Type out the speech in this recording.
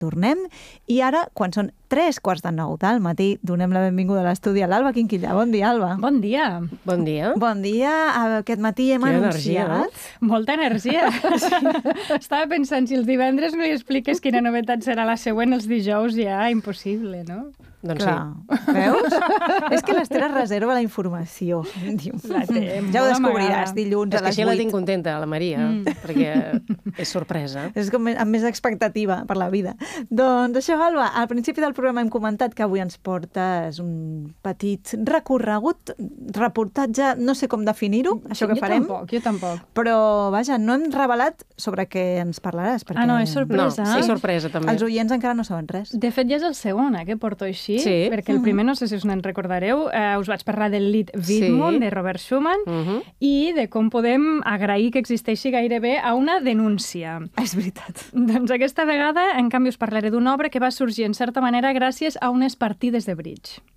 tornem. I ara, quan són 3:45 del matí, donem la benvinguda a l'estudi a l'Alba Quinquillà. Bon dia, Alba. Bon dia. Bon dia. Bon dia. Aquest matí hem energia, anunciat... Molta energia. Estava pensant, si els divendres no li expliques quina novetat serà la següent, els dijous ja impossible, no? Doncs Clar. sí. Veus? És que l'Ester es reserva la informació. La té Ja ho molt descobriràs amagada. dilluns És a que les així la 8. tinc contenta, la Maria, perquè és sorpresa. És com amb més expectativa per la vida. Doncs això, Alba, al principi del programa hem comentat que avui ens portes un petit recorregut, reportatge, no sé com definir-ho, això que farem. Jo tampoc. Però, vaja, no hem revelat sobre què ens parlaràs. Perquè No, és sorpresa. No, sí, sorpresa també. els oients encara no saben res. De fet, ja és el segon, que porto així, Sí. perquè el primer, no sé si us n'en recordareu, us vaig parlar del Lied Widmung, de Robert Schumann, i de com podem agrair que existeixi gairebé a una denúncia. És veritat. Doncs aquesta vegada, en canvi, us parlaré d'una obra que va sorgir, en certa manera, gràcies a unes partides de bridge.